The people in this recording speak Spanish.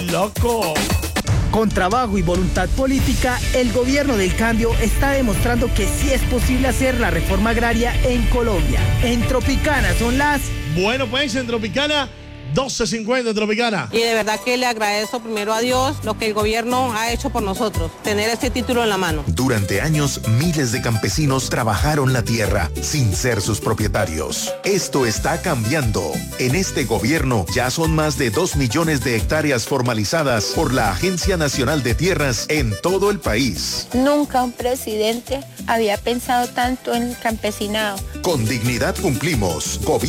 loco! Con trabajo y voluntad política, el gobierno del cambio está demostrando que sí es posible hacer la reforma agraria en Colombia. En Tropicana son las... Bueno, pues en Tropicana, 12:50 en Tropicana. Y de verdad que le agradezco primero a Dios lo que el gobierno ha hecho por nosotros, tener este título en la mano. Durante años, miles de campesinos trabajaron la tierra sin ser sus propietarios. Esto está cambiando. En este gobierno ya son más de 2 millones de hectáreas formalizadas por la Agencia Nacional de Tierras en todo el país. Nunca un presidente había pensado tanto en el campesinado. Con dignidad cumplimos.